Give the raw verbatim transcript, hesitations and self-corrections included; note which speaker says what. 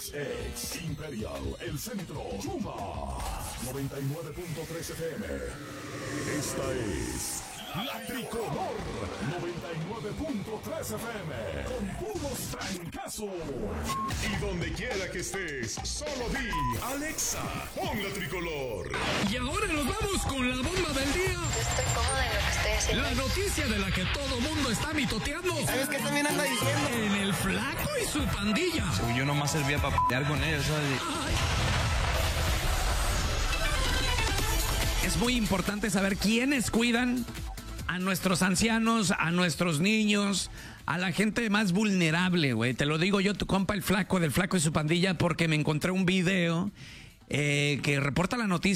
Speaker 1: X X Imperial, El Centro, Chuma, noventa y nueve punto tres F M. Esta es La Tricolor, noventa y nueve punto tres F M, con puros trancazos. Y donde quiera que estés, solo di, Alexa, pon La Tricolor.
Speaker 2: Y ahora nos vamos con la bomba del día.
Speaker 3: Yo estoy cómoda en lo que estoy haciendo.
Speaker 2: La noticia de la que todo mundo está mitoteando.
Speaker 4: ¿Sabes qué también anda diciendo?
Speaker 2: En el Flaco y su pandilla.
Speaker 5: Uy, yo nomás servía para p***ar con ellos, ¿sabes?
Speaker 2: Ay.
Speaker 6: Es muy importante saber quiénes cuidan a nuestros ancianos, a nuestros niños, a la gente más vulnerable, güey. Te lo digo yo, tu compa el Flaco, del Flaco y su pandilla, porque me encontré un video eh, que reporta la noticia.